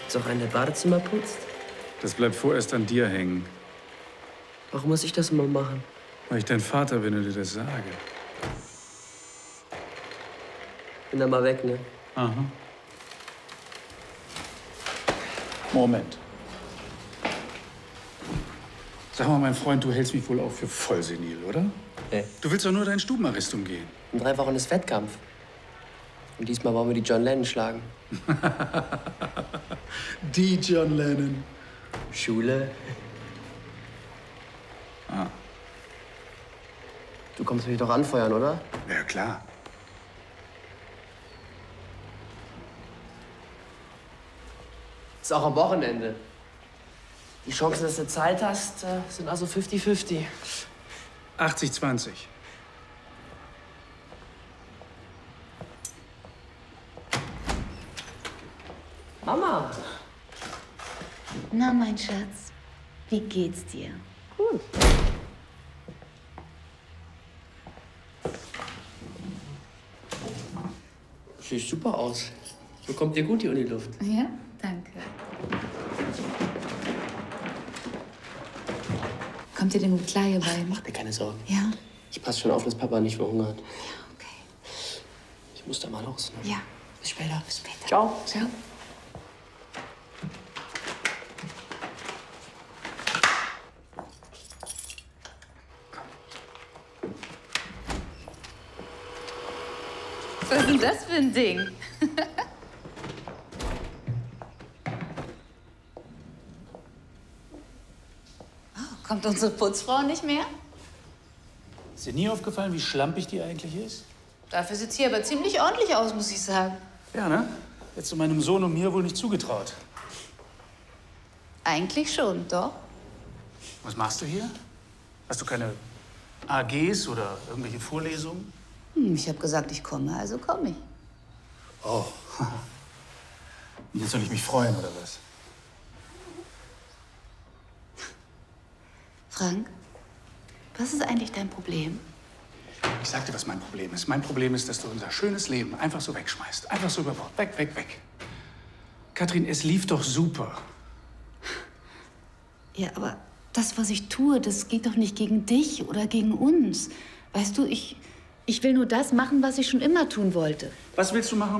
Gibt's auch einen, der Badezimmer putzt? Das bleibt vorerst an dir hängen. Warum muss ich das immer machen? Weil ich dein Vater bin und dir das sage. Bin da mal weg, ne? Aha. Moment. Sag mal, mein Freund, du hältst mich wohl auch für voll senil, oder? Nee. Du willst doch nur deinen Stubenarrest umgehen. In 3 Wochen ist Wettkampf. Und diesmal wollen wir die John Lennon schlagen. Die John Lennon. Schule. Ah. Du kommst mich doch anfeuern, oder? Ja, klar. Ist auch am Wochenende. Die Chancen, dass du Zeit hast, sind also 50-50. 80-20. Mama! Na, mein Schatz, wie geht's dir? Gut. Sieht super aus. Bekommt dir gut die Uniluft. Ja, danke. Kommt ihr denn gut klar, ihr beiden? Mach dir keine Sorgen. Ja? Ich passe schon auf, dass Papa nicht verhungert. Ja, okay. Ich muss da mal los. Ne? Ja. Bis später. Bis später. Ciao. Ciao. Was ist denn das für ein Ding? Oh, kommt unsere Putzfrau nicht mehr? Ist dir nie aufgefallen, wie schlampig die eigentlich ist? Dafür sieht sie aber ziemlich ordentlich aus, muss ich sagen. Ja, ne? Hättest du meinem Sohn und mir wohl nicht zugetraut. Eigentlich schon, doch. Was machst du hier? Hast du keine AGs oder irgendwelche Vorlesungen? Ich habe gesagt, ich komme, also komme ich. Oh. Und jetzt soll ich mich freuen, oder was? Frank, was ist eigentlich dein Problem? Ich sag dir, was mein Problem ist. Mein Problem ist, dass du unser schönes Leben einfach so wegschmeißt. Einfach so über Bord. Weg, weg, weg. Katrin, es lief doch super. Ja, aber das, was ich tue, das geht doch nicht gegen dich oder gegen uns. Weißt du, ich will nur das machen, was ich schon immer tun wollte. Was willst du machen?